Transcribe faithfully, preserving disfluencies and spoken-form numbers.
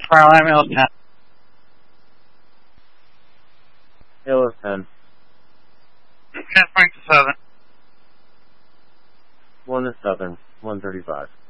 Foxfire, I'm L ten. L ten. ten point seven. One to Southern, one thirty-five.